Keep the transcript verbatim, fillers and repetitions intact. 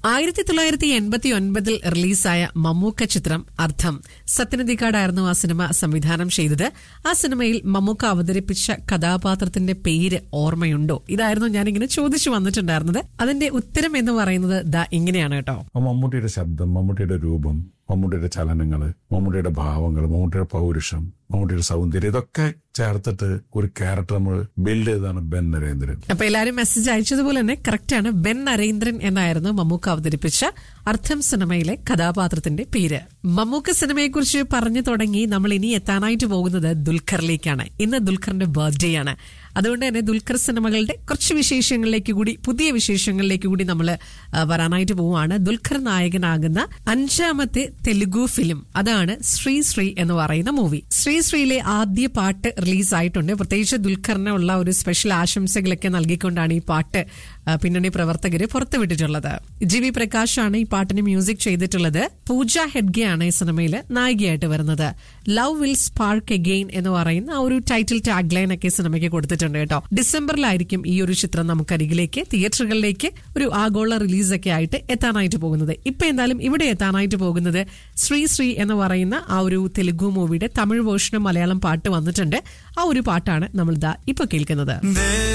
ആയിരത്തി തൊള്ളായിരത്തി എൺപത്തി ഒൻപതിൽ റിലീസായ മമ്മൂക്ക ചിത്രം അർത്ഥം. സത്യനന്ദിക്കാടായിരുന്നു ആ സിനിമ സംവിധാനം ചെയ്തത്. ആ സിനിമയിൽ മമ്മൂക്ക അവതരിപ്പിച്ച കഥാപാത്രത്തിന്റെ പേര് ഓർമ്മയുണ്ടോ? ഇതായിരുന്നു ഞാനിങ്ങനെ ചോദിച്ചു വന്നിട്ടുണ്ടായിരുന്നത്. അതിന്റെ ഉത്തരം എന്ന് പറയുന്നത് ദാ ഇങ്ങനെയാണ് കേട്ടോ. മമ്മൂട്ടിയുടെ ശബ്ദം, മമ്മൂട്ടിയുടെ രൂപം, മമ്മൂട്ടിയുടെ ചലനങ്ങള്, മമ്മൂട്ടിയുടെ ഭാവങ്ങൾ, മമ്മൂട്ടിയുടെ പൗരുഷം, മമ്മൂട്ടിയുടെ സൗന്ദര്യം, ഇതൊക്കെ ചേർത്തിട്ട് ഒരു ക്യാരക്ടർ നമ്മൾ ബിൽഡ് ചെയ്തതാണ് ബെൻ നരേന്ദ്രൻ. അപ്പൊ എല്ലാരും മെസ്സേജ് അയച്ചതുപോലെ തന്നെ കറക്റ്റ് ആണ്. ബെൻ നരേന്ദ്രൻ എന്നായിരുന്നു മമ്മൂക്ക അവതരിപ്പിച്ച അർത്ഥം സിനിമയിലെ കഥാപാത്രത്തിന്റെ പേര്. മമ്മൂക്ക സിനിമയെ കുറിച്ച് പറഞ്ഞു തുടങ്ങി നമ്മൾ ഇനി എത്താനായിട്ട് പോകുന്നത് ദുൽഖറിലേക്കാണ്. ഇന്ന് ദുൽഖറിന്റെ ബർത്ത്ഡേ ആണ്. അതുകൊണ്ട് തന്നെ ദുൽഖർ സിനിമകളുടെ കുറച്ച് വിശേഷങ്ങളിലേക്ക് കൂടി, പുതിയ വിശേഷങ്ങളിലേക്ക് കൂടി നമ്മൾ വരാനായിട്ട് പോവുകയാണ്. ദുൽഖർ നായകനാകുന്ന അഞ്ചാമത്തെ തെലുഗു ഫിലിം, അതാണ് ശ്രീ ശ്രീ എന്ന് പറയുന്ന മൂവി. ശ്രീ ശ്രീയിലെ ആദ്യ പാട്ട് റിലീസ് ആയിട്ടുണ്ട്. പ്രത്യേകിച്ച് ദുൽഖറിനുള്ള ഒരു സ്പെഷ്യൽ ആശംസകളൊക്കെ നൽകിക്കൊണ്ടാണ് ഈ പാട്ട് പിന്നണി പ്രവർത്തകര് പുറത്തുവിട്ടിട്ടുള്ളത്. ജി വി പ്രകാശാണ് ഈ പാട്ടിന് മ്യൂസിക് ചെയ്തിട്ടുള്ളത്. പൂജ ഹെഡ്ഗെയാണ് ഈ സിനിമയിൽ നായികയായിട്ട് വരുന്നത്. ലവ് വിൽ സ്പാർക്ക് അഗെയിൻ എന്ന് പറയുന്ന ആ ഒരു ടൈറ്റിൽ ടാഗ് ലൈൻ ഒക്കെ സിനിമയ്ക്ക് കൊടുത്തിട്ടുണ്ട് കേട്ടോ. ഡിസംബറിലായിരിക്കും ഈ ഒരു ചിത്രം നമുക്കരികിലേക്ക്, തിയേറ്ററുകളിലേക്ക് ഒരു ആഗോള റിലീസൊക്കെ ആയിട്ട് എത്താനായിട്ട് പോകുന്നത്. ഇപ്പൊ എന്തായാലും ഇവിടെ എത്താനായിട്ട് പോകുന്നത് ശ്രീ ശ്രീ എന്ന് പറയുന്ന ആ ഒരു തെലുഗു മൂവിയുടെ തമിഴ് വേർഷനും മലയാളം പാട്ട് വന്നിട്ടുണ്ട്. ആ ഒരു പാട്ടാണ് നമ്മൾ ദാ ഇപ്പൊ കേൾക്കുന്നത്.